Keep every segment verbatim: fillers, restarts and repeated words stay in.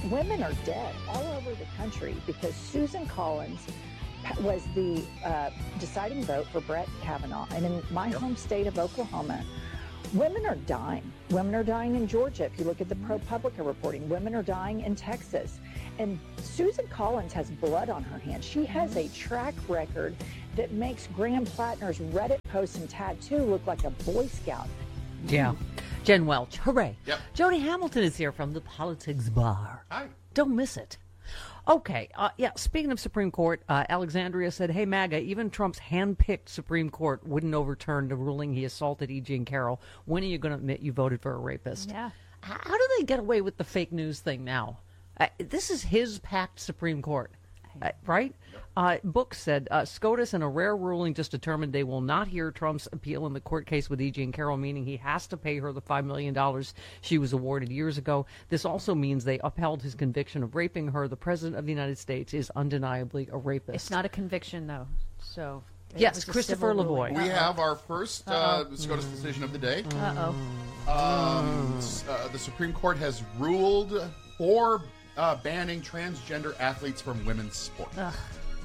women are dead all over the country because Susan Collins was the uh, deciding vote for Brett Kavanaugh. And in my yep. home state of Oklahoma, women are dying. Women are dying in Georgia. If you look at the ProPublica reporting, women are dying in Texas. And Susan Collins has blood on her hands. She has a track record that makes Graham Plattner's Reddit post and tattoo look like a Boy Scout. Yeah. Jen Welch, hooray. Yep. Jody Hamilton is here from the Politics Bar. Hi. Don't miss it. Okay, uh, yeah, speaking of Supreme Court, uh, Alexandria said, hey, MAGA, even Trump's hand-picked Supreme Court wouldn't overturn the ruling he assaulted E. Jean Carroll. When are you going to admit you voted for a rapist? Yeah. How do they get away with the fake news thing now? Uh, this is his packed Supreme Court, uh, right? Uh, Book said, uh, SCOTUS in a rare ruling just determined they will not hear Trump's appeal in the court case with E. Jean Carroll, meaning he has to pay her the five million dollars she was awarded years ago. This also means they upheld his conviction of raping her. The President of the United States is undeniably a rapist. It's not a conviction, though. So yes, Christopher Lavoie. We have our first uh, SCOTUS decision of the day. Uh-oh. Um, uh, the Supreme Court has ruled for uh, banning transgender athletes from women's sports. Ugh.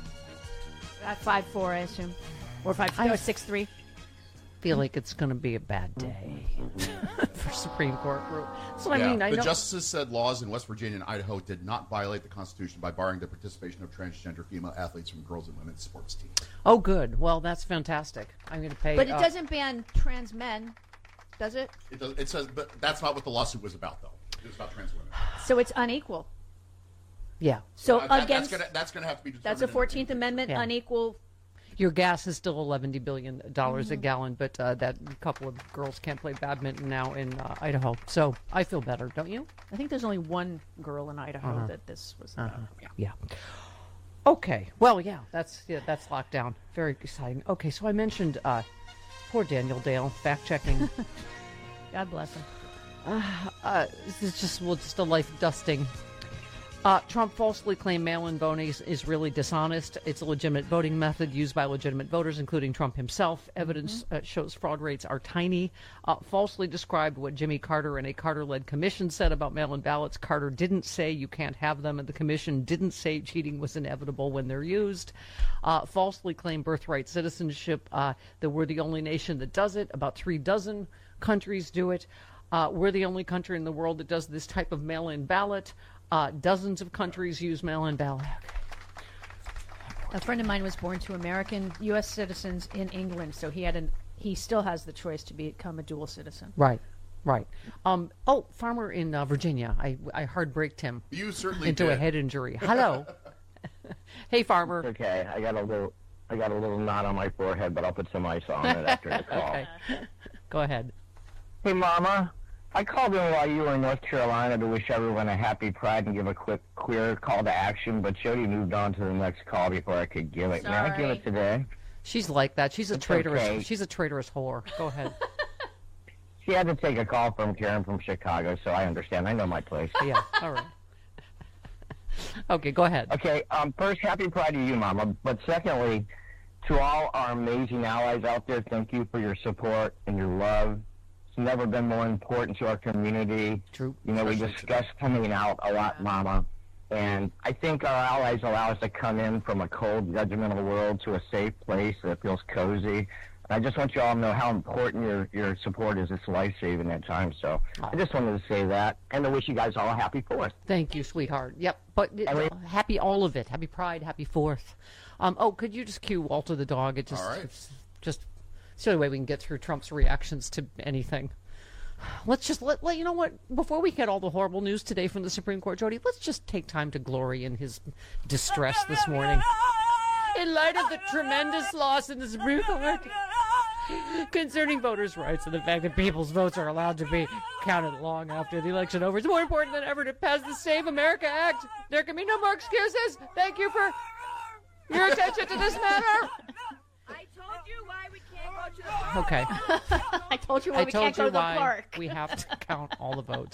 At five four, I assume. Or five I no, six three. feel like it's going to be a bad day for Supreme Court rule. So, yeah, I mean, I the know. justices said laws in West Virginia and Idaho did not violate the Constitution by barring the participation of transgender female athletes from girls and women's sports teams. Oh, good. Well, that's fantastic. I'm going to pay. But it uh, doesn't ban trans men, does it? It, does, it says, but that's not what the lawsuit was about, though. It was about trans women. So it's unequal. Yeah. So Uh, that- against that's gonna that's gonna have to be determined. that's a in the- fourteenth Amendment Yeah. unequal. Your gas is still eleven billion dollars a gallon, but uh, that couple of girls can't play badminton now in uh, Idaho. So I feel better, don't you? I think there's only one girl in Idaho Uh-huh. that this was about. Uh-huh. Yeah. Okay. Well, yeah, that's yeah, that's locked down. Very exciting. Okay, so I mentioned uh, poor Daniel Dale, fact checking. God bless him. uh, this is just well, just a life dusting. Uh, Trump falsely claimed mail-in voting is, is really dishonest. It's a legitimate voting method used by legitimate voters, including Trump himself. Evidence mm-hmm. uh, shows fraud rates are tiny. Uh, falsely described what Jimmy Carter and a Carter-led commission said about mail-in ballots. Carter didn't say you can't have them, and the commission didn't say cheating was inevitable when they're used. Uh, falsely claimed birthright citizenship, uh, that we're the only nation that does it. About three dozen countries do it. Uh, we're the only country in the world that does this type of mail-in ballot. Uh, dozens of countries use mail-in ballot. A friend of mine was born to American U S citizens in England, so he had an he still has the choice to become a dual citizen. Right, right. Um, oh, farmer in uh, Virginia. I I hard braked him. You certainly into did. a head injury. Hello. Hey, farmer. Okay, I got a little I got a little knot on my forehead, but I'll put some ice on it after the call. Okay. Go ahead. Hey, Mama. I called in while you were in North Carolina to wish everyone a happy Pride and give a quick, clear call to action, but Jody moved on to the next call before I could give it. May I give it today? She's like that. She's a It's traitorous. okay. She's a traitorous whore. Go ahead. She had to take a call from Karen from Chicago, so I understand. I know my place. Yeah. All right. Okay. Go ahead. Okay. Um. First, happy Pride to you, Mama. But secondly, to all our amazing allies out there, thank you for your support and your love. It's never been more important to our community. True. You know, we Especially discuss coming out a lot, Mama. And I think our allies allow us to come in from a cold, judgmental world to a safe place that feels cozy. And I just want you all to know how important your, your support is. It's life-saving at times. So I just wanted to say that and to wish you guys all a happy Fourth. Thank you, sweetheart. Yep. But uh, happy all of it. Happy Pride. Happy Fourth. Um. Oh, could you just cue Walter the dog? It just. All right. It's just. It's the only way we can get through Trump's reactions to anything. Let's just let, let you know what, before we get all the horrible news today from the Supreme Court, Jody, let's just take time to glory in his distress this morning. In light of the tremendous loss in the Supreme Court concerning voters' rights and the fact that people's votes are allowed to be counted long after the election over, it's more important than ever to pass the Save America Act. There can be no more excuses. Thank you for your attention to this matter. I told you why we can't go to the park. Okay. I told you why I we told can't you go to the why park. we have to count all the votes.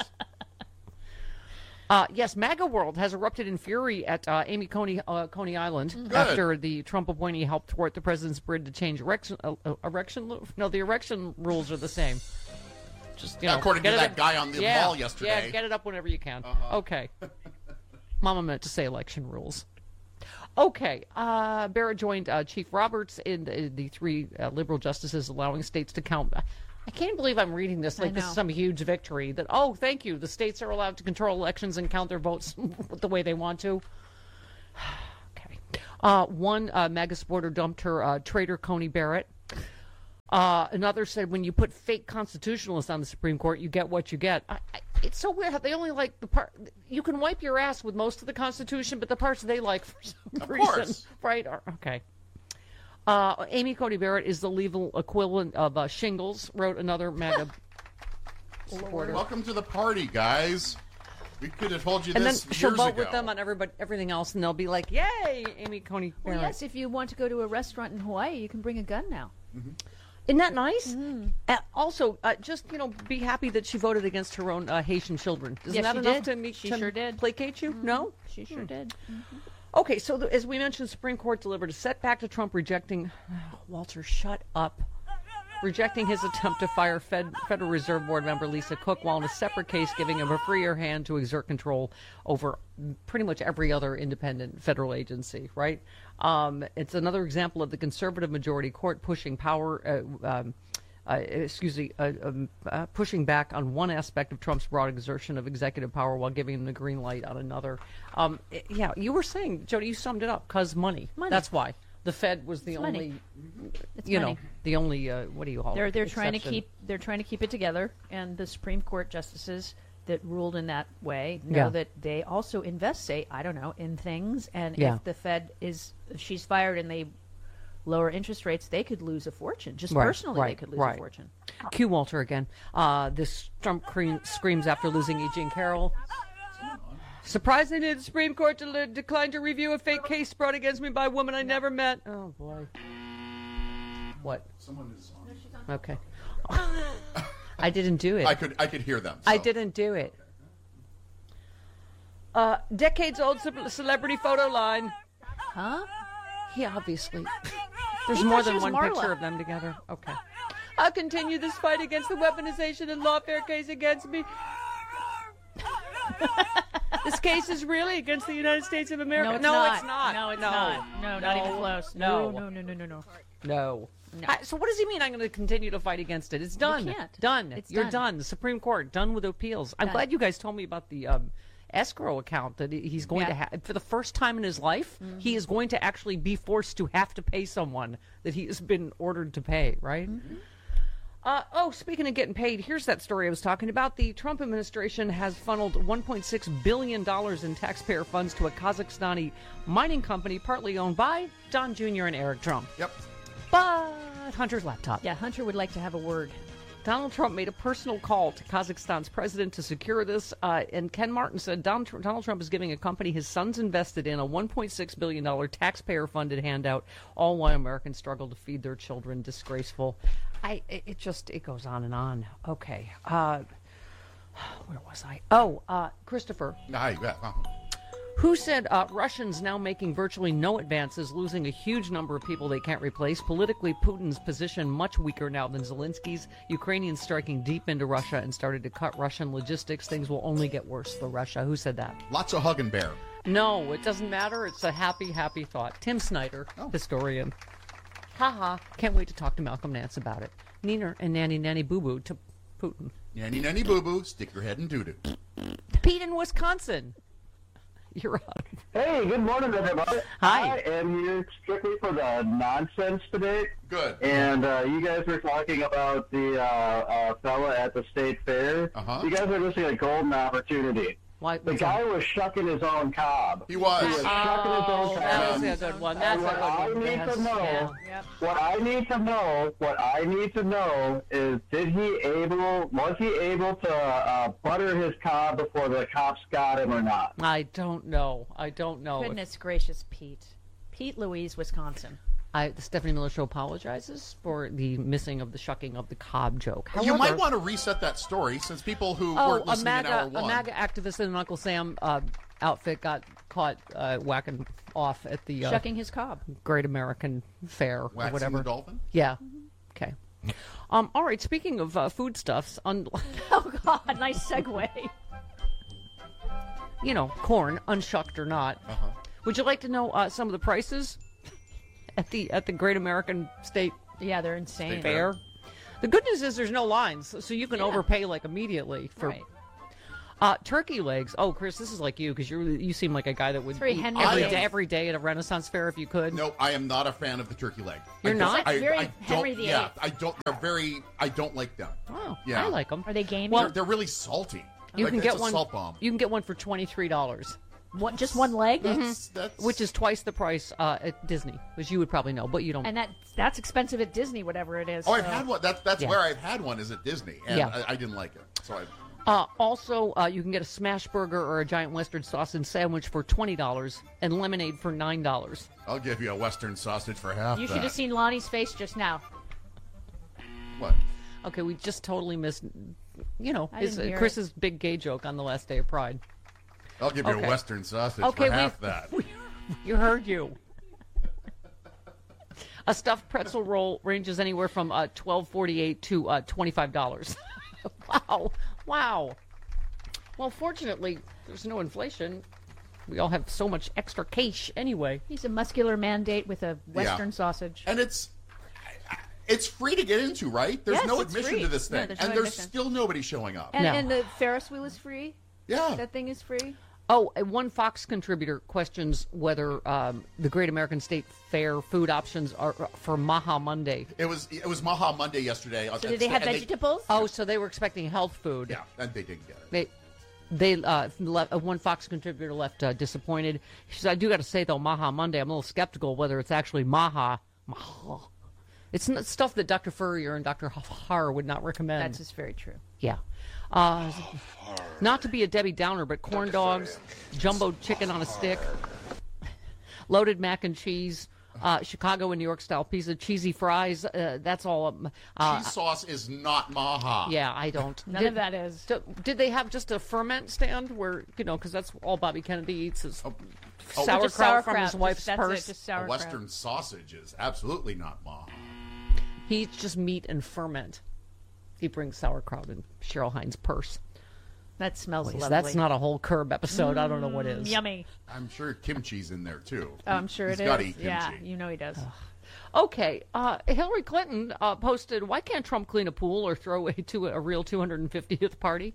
Uh, yes, MAGA World has erupted in fury at uh, Amy Coney, uh, Coney Island Good. after the Trump appointee helped thwart the president's bid to change erection, uh, uh, erection. No, the erection rules are the same. Just you know, According get to it that up- guy on the yeah, mall yesterday. Yeah, get it up whenever you can. Uh-huh. Okay. Mama meant to say election rules. Okay, uh, Barrett joined uh, Chief Roberts in the, the three uh, liberal justices allowing states to count. I can't believe I'm reading this like this is some huge victory. That, oh, thank you, the states are allowed to control elections and count their votes the way they want to. Okay. Uh, one uh, MAGA supporter dumped her uh, traitor Coney Barrett. Uh, another said, when you put fake constitutionalists on the Supreme Court, you get what you get. I, I, it's so weird how they only like the part. You can wipe your ass with most of the Constitution, but the parts they like for some Of reason, course. right? Are, okay. Uh, Amy Coney Barrett is the legal equivalent of uh, shingles, wrote another MAGA supporter. Welcome to the party, guys. We could have told you And then this she'll years vote ago. with them on everybody, everything else, and they'll be like, yay, Amy Coney Well, Barrett. yes, if you want to go to a restaurant in Hawaii, you can bring a gun now. Isn't that nice? Uh, also, uh, just, you know, be happy that she voted against her own uh, Haitian children. Isn't Yes, that she enough did. to, make, She to sure did. placate you? No? She sure did. Okay, so the, as we mentioned, the Supreme Court delivered a setback to Trump rejecting, Walter, shut up, rejecting his attempt to fire Fed, Federal Reserve Board member Lisa Cook, while in a separate case giving him a freer hand to exert control over pretty much every other independent federal agency, right? Um, it's another example of the conservative majority court pushing power, uh, um, uh, excuse me, uh, um, uh, pushing back on one aspect of Trump's broad exertion of executive power while giving him the green light on another. Um, i- yeah, you were saying, Jody, you summed it up, because money. Money. That's why. The Fed was the It's only, money. It's you money. know, the only, uh, what do you call They're it? they're trying to Exception. keep they're trying to keep it together, and the Supreme Court justices that ruled in that way know Yeah. that they also invest, say, I don't know, in things, and Yeah. if the Fed is if she's fired and they lower interest rates, they could lose a fortune. Just Right, personally, right, they could lose right. a fortune. Cue Walter again. Uh, this Trump cream screams after losing E. Jean Carroll. Surprisingly, the Supreme Court de- declined to review a fake case brought against me by a woman I never met. Oh, boy. What? Someone is on. Okay. I didn't do it. I could I could hear them. I so. didn't do it. Uh, decades-old ce- celebrity photo line. Huh? Yeah, obviously. There's He more thought she than was one Marla. picture of them together. Okay. I'll continue this fight against the weaponization and lawfare case against me. This case is really against the United States of America. No, it's no, not. it's not. No, it's no. not. No, not even close. No. No, no, no, no, no, no. No. No. I- so what does he mean I'm going to continue to fight against it? It's done. can't. Done. It's You're done. done. The Supreme Court, done with appeals. I'm Done. glad you guys told me about the um, escrow account that he- he's going to Yeah. have. For the first time in his life, he is going to actually be forced to have to pay someone that he has been ordered to pay, right? Uh, oh, speaking of getting paid, here's that story I was talking about. The Trump administration has funneled one point six billion dollars in taxpayer funds to a Kazakhstani mining company partly owned by Don Junior and Eric Trump. Yep. But Hunter's laptop. Yeah, Hunter would like to have a word. Donald Trump made a personal call to Kazakhstan's president to secure this, uh, and Ken Martin said Don, Donald Trump is giving a company his sons invested in a one point six billion dollars taxpayer-funded handout, all while Americans struggle to feed their children. Disgraceful. I. It it just it goes on and on. Okay. Uh, where was I? Oh, uh, Christopher. Ah, you bet. Uh-huh. Who said uh, Russians now making virtually no advances, losing a huge number of people they can't replace? Politically, Putin's position much weaker now than Zelensky's. Ukrainians striking deep into Russia and started to cut Russian logistics. Things will only get worse for Russia. Who said that? Lots of hug and bear. No, it doesn't matter. It's a happy, happy thought. Tim Snyder, Oh. historian. Haha. Can't wait to talk to Malcolm Nance about it. Neener and Nanny Nanny Boo Boo to Putin. Nanny nanny boo boo, stick your head in doo doo. Pete in Wisconsin. You're on. Hey, good morning, everybody. Hi. I am here strictly for the nonsense debate. Good. And uh, you guys were talking about the uh, uh, fella at the state fair. Uh-huh. You guys are missing a golden opportunity. Why, The what's guy that? was shucking his own cob. He was. He was shucking his Oh, own that cob. was a good one. That's And a what good I one. need That's- to know, yeah. Yep. what I need to know, what I need to know is, did he able, was he able to uh, butter his cob before the cops got him or not? I don't know. I don't know. if- Goodness gracious, Pete. Pete Louise, Wisconsin. I, the Stephanie Miller Show apologizes for the missing of the shucking of the cob joke. However, you might want to reset that story since people who oh, weren't a listening in MAGA, hour a one. MAGA activist in an Uncle Sam uh, outfit got caught uh, whacking off at the uh, Shucking his cob. Great American Fair or Waxing whatever. the dolphin? Yeah. Okay. Um, all right. Speaking of uh, foodstuffs, un- Oh, God, nice segue. you know, corn, unshucked or not. Uh-huh. Would you like to know uh, some of the prices at the at the Great American State Yeah, they're insane. Fair? The good news is there's no lines, so you can Yeah. overpay like immediately for Right. uh, turkey legs. Oh, Chris, this is like you because you you seem like a guy that would very eat Henry every David. day, every day at a Renaissance fair if you could. No, I am not a fan of the turkey leg. You're I don't- not? I, It's very I don't, Henry the Yeah, Eighth. I don't. They're very. I don't like them. Oh, Yeah. I like them. Are they gamey? they're, they're really salty. You Like, can it's get a one. Salt bomb. You can get one for twenty three dollars, One, just one leg? That's, that's which is twice the price uh, at Disney, which you would probably know, but you don't. And that that's expensive at Disney, whatever it is. Oh, I've so- had one. That's that's Yeah. where I've had one. Is at Disney, and Yeah. I, I didn't like it. So I. Uh, also, uh, you can get a smash burger or a giant Western sausage sandwich for twenty dollars and lemonade for nine dollars. I'll give you a Western sausage for half. You that. should have seen Lonnie's face just now. What? Okay, we just totally missed, you know, I his, didn't hear Chris's big gay joke on the last day of Pride. I'll give you Okay. a Western sausage Okay, for half we- that. You heard you. A stuffed pretzel roll ranges anywhere from uh, twelve forty eight to uh, twenty five dollars. Wow, wow. Well, fortunately, there's no inflation. We all have so much extra cash anyway. He's a muscular mandate with a Western sausage. And it's it's free to get into, right? There's Yes, no it's admission free. to this No, thing, there's and no there's admission. still nobody showing up. And, No. and the Ferris wheel is free. yeah, That thing is free. Oh, uh, one Fox contributor questions whether um, the Great American State Fair food options are uh, for Maha Monday. it was it was Maha Monday yesterday. So did they have and vegetables? Oh, so they were expecting health food. Yeah, and they didn't get it. They, they uh, left, uh, one Fox contributor left uh, disappointed. She said, "I do got to say though, Maha Monday, I'm a little skeptical whether it's actually Maha. Maha. It's not stuff that Doctor Furrier and Doctor Har would not recommend." That's just very true. Yeah. Uh, not to be a Debbie Downer, but corn dogs, jumbo chicken on a stick, loaded mac and cheese, uh, Chicago and New York style pizza, cheesy fries. Uh, that's all. Um, uh, Cheese sauce is not Maha. yeah, I don't. None did, of that is. d- Did they have just a ferment stand where, you know, because that's all Bobby Kennedy eats is Oh, sauerkraut, Just from his sauerkraut. wife's Just- that's purse. It, just a sauerkraut. Western sausage is absolutely not Maha. He eats just meat and ferment. He brings sauerkraut in Cheryl Hines' purse. That smells Please, lovely. that's not a whole Curb episode. I don't know what is. Yummy. I'm sure kimchi's in there too. Oh, I'm sure He's it gotta is. eat kimchi. Yeah, you know he does. Okay, uh, Hillary Clinton uh, posted, "Why can't Trump clean a pool or throw a to a real two hundred fiftieth party?"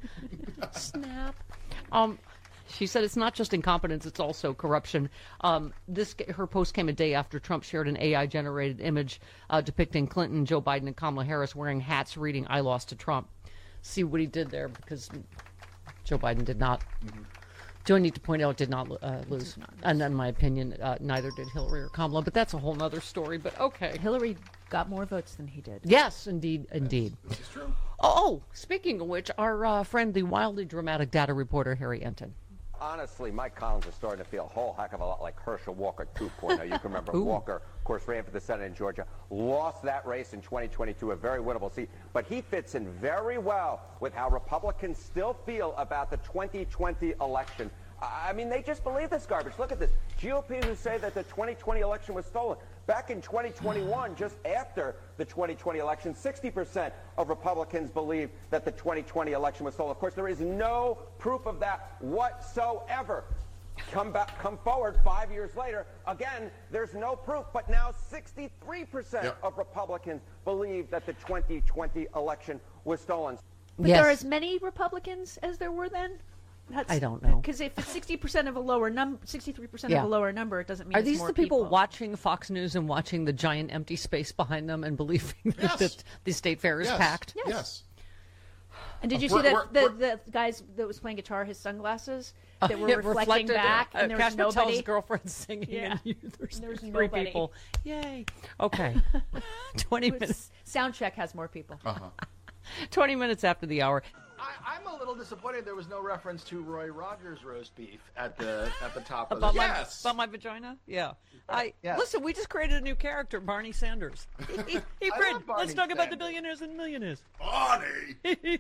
Snap. Um, she said it's not just incompetence; it's also corruption. Um, this her post came a day after Trump shared an A I-generated image uh, depicting Clinton, Joe Biden, and Kamala Harris wearing hats reading "I lost to Trump." See what he did there, because Joe Biden did not. Mm-hmm. Do I need to point out did not uh, lose? And in my opinion, uh, neither did Hillary or Kamala. But that's a whole other story. But okay. Hillary got more votes than he did. Yes, indeed, indeed. This is true. Oh, speaking of which, our uh, friend, the wildly dramatic data reporter, Harry Enton. Honestly, Mike Collins is starting to feel a whole heck of a lot like Herschel Walker two point oh. You can remember Walker, of course, ran for the Senate in Georgia, lost that race in twenty twenty-two, a very winnable seat. But he fits in very well with how Republicans still feel about the twenty twenty election. I mean, they just believe this garbage. Look at this. G O P who say that the twenty twenty election was stolen. Back in twenty twenty-one, just after the twenty twenty election, sixty percent of Republicans believe that the twenty twenty election was stolen. Of course, there is no proof of that whatsoever. Come back, come forward five years later. Again, there's no proof, but now sixty-three percent Yep. of Republicans believe that the twenty twenty election was stolen. But Yes. there are as many Republicans as there were then? That's, I don't know. Because if it's sixty percent of a lower number, sixty-three percent Yeah. of a lower number, it doesn't mean Are it's these more the people, watching Fox News and watching the giant empty space behind them and believing Yes. that the state fair is Yes. packed? Yes. And did you We're- see that we're- the, the guys that was playing guitar, his sunglasses Uh, that were it reflecting reflected, back, uh, and there was Casper tells nobody? his girlfriend singing, Yeah. and you, there's, There was three nobody. people. Yay. Okay. twenty It was- minutes. Soundcheck has more people. Uh-huh. twenty minutes after the hour. I, I'm a little disappointed there was no reference to Roy Rogers' roast beef at the at the top of About the my, Yes. about my vagina? Yeah. I Yes. Listen, we just created a new character, Barney Sanders. He, he, he I created- love Barney let's talk about the Sanders. billionaires and millionaires. Bonnie.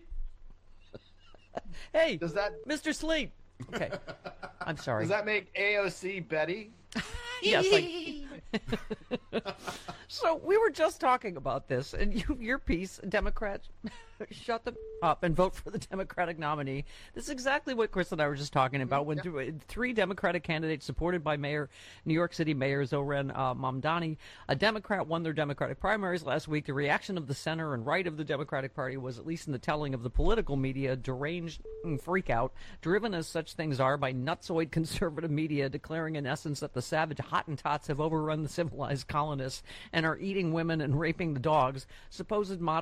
Hey, Does that Mister Slate. Okay. I'm sorry. does that make A O C Betty? Yes. Like, So we were just talking about this, and you, your piece, Democrats, shut them up and vote for the Democratic nominee. This is exactly what Chris and I were just talking about. When yep. three Democratic candidates supported by Mayor New York City Mayor Zohran uh, Mamdani, a Democrat, won their Democratic primaries last week. The reaction of the center and right of the Democratic Party was, at least in the telling of the political media, deranged freak out, driven as such things are by nutsoid conservative media declaring in essence that the savage Hottentots have overrun the civilized colonists and are eating women and raping the dogs. Supposed modern